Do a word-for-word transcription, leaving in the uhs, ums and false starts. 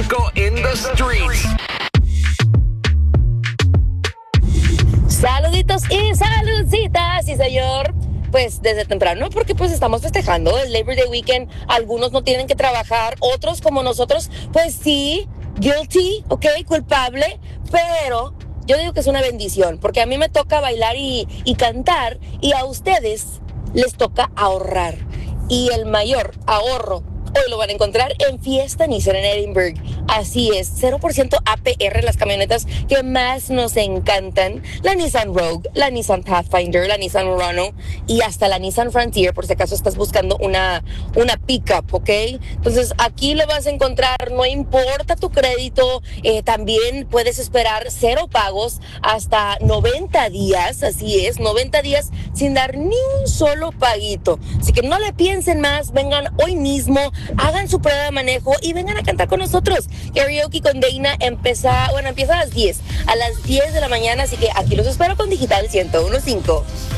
cinco in the streets. Saluditos y saludcitas, sí señor. Pues desde temprano, porque pues estamos festejando el Labor Day Weekend. Algunos no tienen que trabajar, otros como nosotros, pues sí, guilty, ok, culpable, pero yo digo que es una bendición, porque a mí me toca bailar y, y cantar, y a ustedes les toca ahorrar. Y el mayor ahorro hoy lo van a encontrar en Fiesta Nissan en Edinburgh. Así es, cero por ciento A P R, las camionetas que más nos encantan. La Nissan Rogue, la Nissan Pathfinder, la Nissan Rono y hasta la Nissan Frontier, por si acaso estás buscando una, una pickup, ¿ok? Entonces aquí lo vas a encontrar, no importa tu crédito, eh, también puedes esperar cero pagos hasta noventa días, así es, noventa días sin dar ni un solo paguito. Así que no le piensen más, vengan hoy mismo, hagan su prueba de manejo y vengan a cantar con nosotros. Karaoke con Dana empieza, bueno, empieza a las diez, a las diez de la mañana, así que aquí los espero con Digital ciento uno punto cinco.